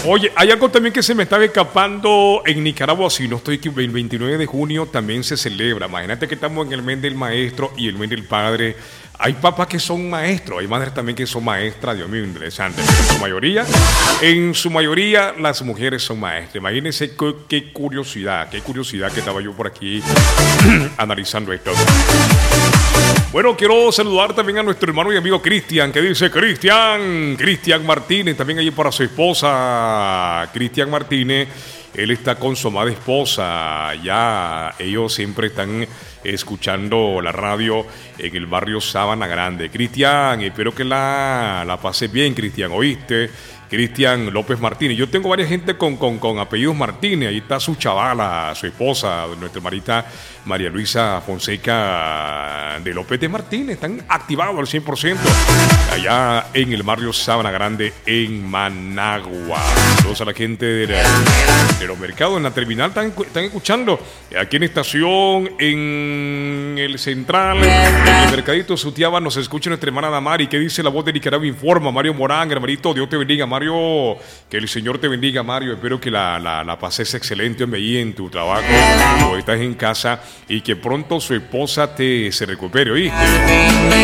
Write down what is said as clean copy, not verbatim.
Oye, hay algo también que se me estaba escapando en Nicaragua, si no estoy equivocado, el 29 de junio también se celebra. Imagínate que estamos en el mes del maestro y el mes del padre. Hay papás que son maestros, hay madres también que son maestras, Dios mío, interesante. En su mayoría las mujeres son maestras. Imagínense qué curiosidad que estaba yo por aquí analizando esto. Bueno, quiero saludar también a nuestro hermano y amigo Cristian, que dice Cristian Martínez, también allí para su esposa, Cristian Martínez. Él está con su amada esposa, ya ellos siempre están escuchando la radio en el barrio Sabana Grande. Cristian, espero que la pases bien, Cristian, ¿oíste? Cristian López Martínez. Yo tengo varias gente con apellidos Martínez. Ahí está su chavala, su esposa, nuestra hermanita María Luisa Fonseca de López de Martínez. Están activados al 100% allá en el barrio Sabana Grande en Managua. Todos a la gente de los mercados en la terminal están escuchando. Aquí en estación, en el central, en el mercadito Sutiaba, nos escucha nuestra hermana Damari. ¿Qué dice la voz de Nicaragua? Informa Mario Morán, hermanito. Dios te bendiga, Mario. Que el Señor te bendiga, Mario. Espero que la pases excelente ahí en tu trabajo o estás en casa y que pronto su esposa se recupere, ¿oíste?